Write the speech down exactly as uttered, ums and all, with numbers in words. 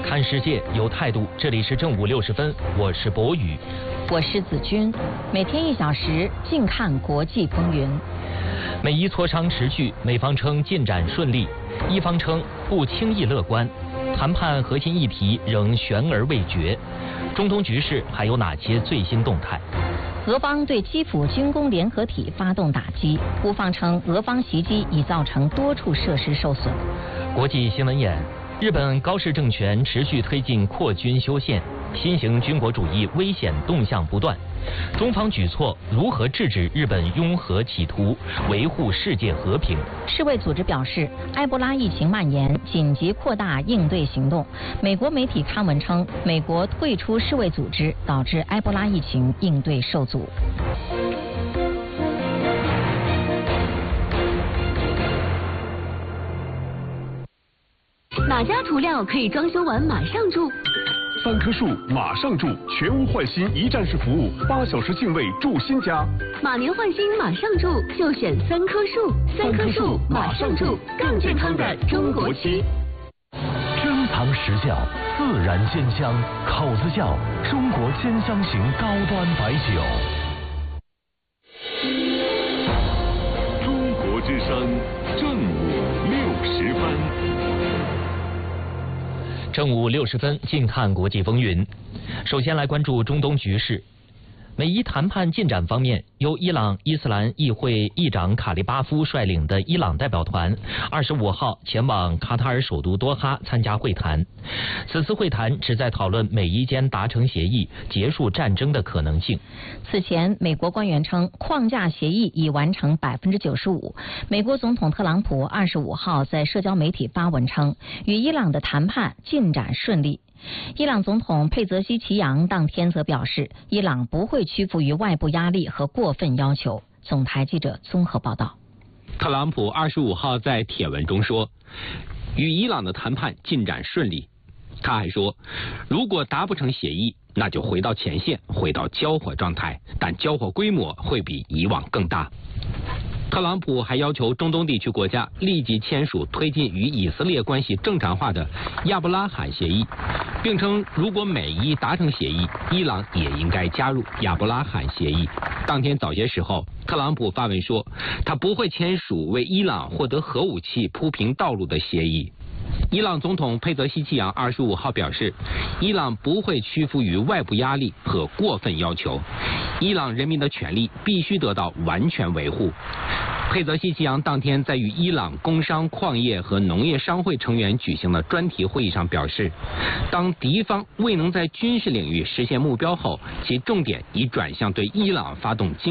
看世界有态度，这里是正午六十分，我是博宇， 我是子君，每天一小时，静看国际风云。 美伊磋商持续，美方称进展顺利，伊方称不轻易乐观，谈判核心议题仍悬而未决。中东局势还有哪些最新动态？ 俄方对基辅军工联合体发动打击，乌方称俄方袭击已造成多处设施受损。 国际新闻眼：日本高市政权持续推进扩军修宪，新型军国主义危险动向不断。中方举措如何制止日本拥核企图，维护世界和平？ 世卫组织表示，埃博拉疫情蔓延，紧急扩大应对行动。美国媒体刊文称，美国退出世卫组织，导致埃博拉疫情应对受阻。 哪家涂料可以装修完马上住？ 三棵树马上住，全屋换新一站式服务，八小时净位住新家。 马年换新马上住，就选三棵树。三棵树马上住，更健康的中国漆。 珍藏实窖，自然鲜香，口子窖，中国鲜香型高端白酒。 中国之声，正午六十分。 正午六十分，近看国际风云。首先来关注中东局势。美伊谈判进展方面，由伊朗伊斯兰议会议长卡利巴夫率领的伊朗代表团二十五号前往卡塔尔首都多哈参加会谈。此次会谈旨在讨论美伊间达成协议，结束战争的可能性。 此前，美国官员称框架协议已完成百分之九十五。美国总统特朗普二十五号在社交媒体发文称，与伊朗的谈判进展顺利。伊朗总统佩泽西奇扬当天则表示，伊朗不会屈服于外部压力和过分要求。总台记者综合报道。 特朗普二十五号在帖文中说，与伊朗的谈判进展顺利。他还说，如果达不成协议，那就回到前线，回到交火状态，但交火规模会比以往更大。特朗普还要求中东地区国家立即签署推进与以色列关系正常化的亚伯拉罕协议，并称如果美伊达成协议，伊朗也应该加入亚伯拉罕协议。当天早些时候，特朗普发文说，他不会签署为伊朗获得核武器铺平道路的协议。伊朗总统佩泽西奇扬二十五号表示，伊朗不会屈服于外部压力和过分要求，伊朗人民的权利必须得到完全维护。佩泽西奇扬当天在与伊朗工商、矿业和农业商会成员举行的专题会议上表示，当敌方未能在军事领域实现目标后，其重点已转向对伊朗发动经